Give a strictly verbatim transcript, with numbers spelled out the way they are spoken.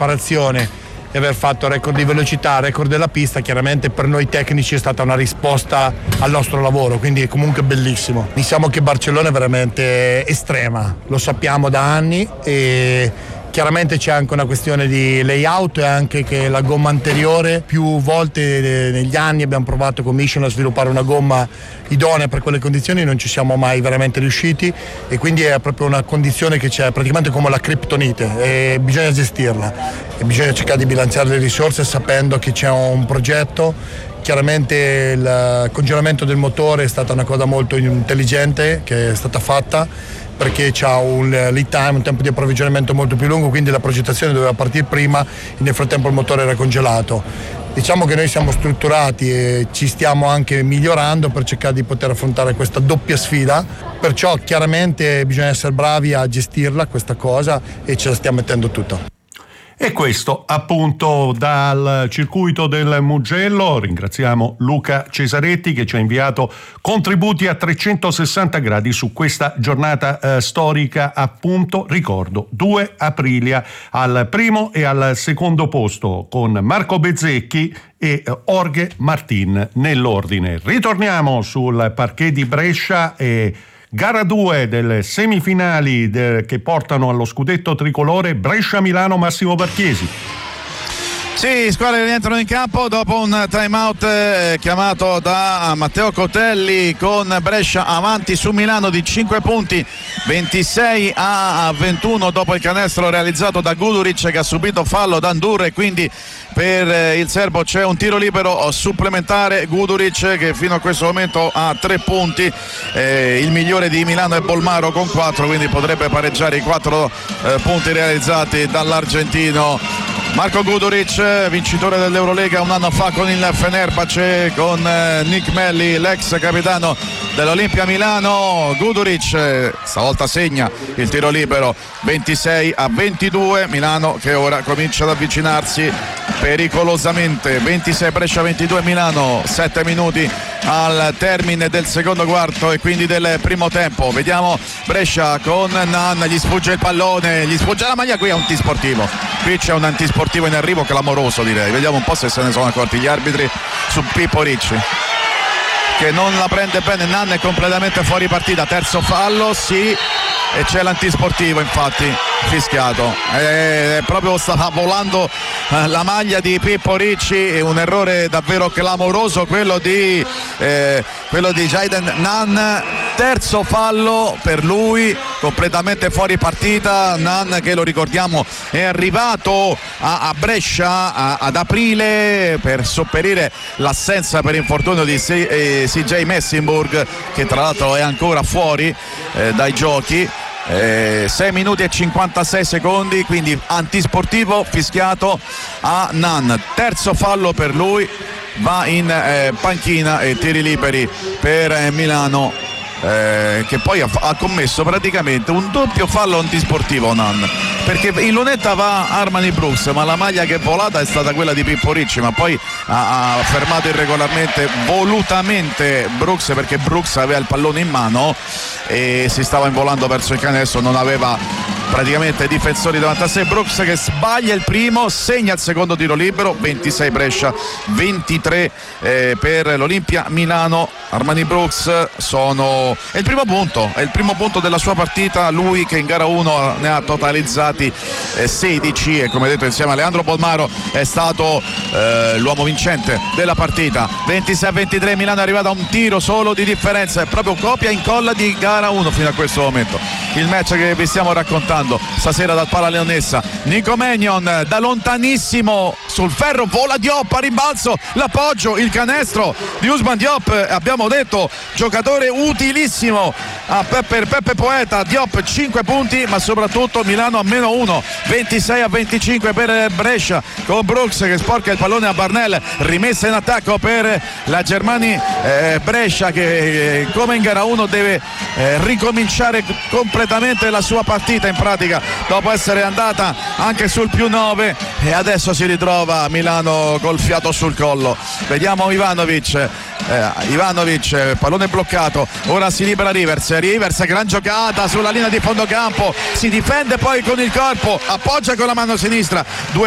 preparazione e aver fatto record di velocità, record della pista, chiaramente per noi tecnici è stata una risposta al nostro lavoro, quindi è comunque bellissimo. Diciamo che Barcellona è veramente estrema, lo sappiamo da anni, e chiaramente c'è anche una questione di layout e anche che la gomma anteriore, più volte negli anni abbiamo provato con Michelin a sviluppare una gomma idonea per quelle condizioni, non ci siamo mai veramente riusciti, e quindi è proprio una condizione che c'è praticamente come la criptonite e bisogna gestirla e bisogna cercare di bilanciare le risorse sapendo che c'è un progetto. Chiaramente il congelamento del motore è stata una cosa molto intelligente che è stata fatta, perché c'ha un lead time, un tempo di approvvigionamento molto più lungo, quindi la progettazione doveva partire prima e nel frattempo il motore era congelato. Diciamo che noi siamo strutturati e ci stiamo anche migliorando per cercare di poter affrontare questa doppia sfida, perciò chiaramente bisogna essere bravi a gestirla questa cosa e ce la stiamo mettendo tutta. E questo appunto dal circuito del Mugello. Ringraziamo Luca Cesaretti che ci ha inviato contributi a trecentosessanta gradi su questa giornata eh, storica, appunto, ricordo, due Aprilia al primo e al secondo posto con Marco Bezzecchi e Jorge Martin nell'ordine. Ritorniamo sul parquet di Brescia e gara due delle semifinali de- che portano allo scudetto tricolore Brescia-Milano. Massimo Barchiesi. Sì, squadre che rientrano in campo dopo un time out eh, chiamato da Matteo Cotelli, con Brescia avanti su Milano di cinque punti, ventisei a ventuno dopo il canestro realizzato da Guduric, che ha subito fallo da Ndur, e quindi per eh, il serbo c'è un tiro libero supplementare. Guduric che fino a questo momento ha tre punti, eh, il migliore di Milano è Bolmaro con quattro, quindi potrebbe pareggiare i quattro eh, punti realizzati dall'argentino Marco Guduric, vincitore dell'Eurolega un anno fa con il Fenerbahce, con eh, Nick Melli, l'ex capitano dell'Olimpia Milano. Guduric eh, stavolta segna il tiro libero, ventisei a ventidue, Milano che ora comincia ad avvicinarsi pericolosamente. Ventisei Brescia, ventidue Milano, sette minuti al termine del secondo quarto e quindi del primo tempo. Vediamo Brescia con Nan, gli sfugge il pallone, gli sfugge la maglia, qui è un antisportivo, qui c'è un antisportivo in arrivo clamoroso, direi. Vediamo un po' se se ne sono accorti gli arbitri su Pippo Ricci, che non la prende bene. Nan è completamente fuori partita, terzo fallo, sì, e c'è l'antisportivo infatti fischiato, e proprio stava volando la maglia di Pippo Ricci, è un errore davvero clamoroso quello di eh, quello di Jayden Nan, terzo fallo per lui, completamente fuori partita. Nan, che lo ricordiamo è arrivato a, a Brescia a, ad aprile per sopperire l'assenza per infortunio di C J Messinburg, che tra l'altro è ancora fuori eh, dai giochi. Eh, sei minuti e cinquantasei secondi, quindi antisportivo fischiato a Nan, terzo fallo per lui, va in eh, panchina e tiri liberi per eh, Milano, eh, che poi ha, ha commesso praticamente un doppio fallo antisportivo Nan, perché in lunetta va Armani Brooks, ma la maglia che è volata è stata quella di Pippo Ricci, ma poi ha, ha fermato irregolarmente, volutamente Brooks, perché Brooks aveva il pallone in mano e si stava involando verso il canestro, non aveva praticamente difensori davanti a sé. Brooks che sbaglia il primo, segna il secondo tiro libero, ventisei Brescia, ventitré eh, per l'Olimpia Milano. Armani Brooks sono è il primo punto, è il primo punto della sua partita, lui che in gara uno ne ha totalizzati eh, sedici, e come detto insieme a Leandro Bolmaro è stato eh, l'uomo vincente della partita. ventisei a ventitré, Milano è arrivata a un tiro solo di differenza, è proprio copia e incolla di gara uno fino a questo momento il match che vi stiamo raccontando stasera dal Pala Leonessa. Nico Mannion da lontanissimo sul ferro, vola Diop a rimbalzo, l'appoggio, il canestro di Ousmane Diop, abbiamo detto giocatore utilissimo a per Peppe Poeta. Diop cinque punti, ma soprattutto Milano a meno uno, ventisei a venticinque per Brescia, con Brooks che sporca il pallone a Barnell, rimessa in attacco per la Germani eh, Brescia, che eh, come in gara uno deve eh, ricominciare completamente la sua partita in pratica dopo essere andata anche sul più nove, e adesso si ritrova Milano col fiato sul collo. Vediamo Ivanovic, eh, Ivanovic, pallone bloccato, ora si libera Rivers, Rivers gran giocata sulla linea di fondo campo, si difende poi con il corpo, appoggia con la mano sinistra, due